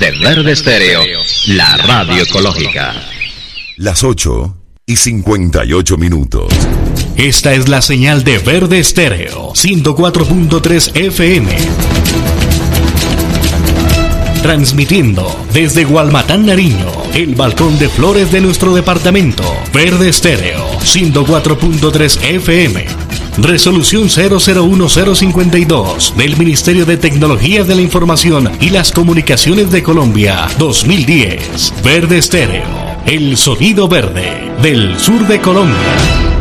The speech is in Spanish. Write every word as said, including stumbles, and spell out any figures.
de Verde Estéreo, la radio ecológica. Las ocho y cincuenta y ocho minutos. Esta es la señal de Verde Estéreo, ciento cuatro punto tres F M. Transmitiendo desde Gualmatán, Nariño, el balcón de flores de nuestro departamento. Verde Estéreo, ciento cuatro punto tres F M. Resolución cero cero uno cero cincuenta y dos del Ministerio de Tecnología de la Información y las Comunicaciones de Colombia, dos mil diez. Verde Estéreo, el sonido verde del sur de Colombia.